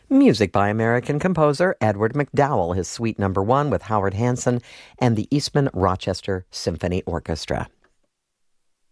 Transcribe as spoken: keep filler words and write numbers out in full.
Music by American composer Edward McDowell, his Suite Number One with Howard Hanson and the Eastman Rochester Symphony Orchestra.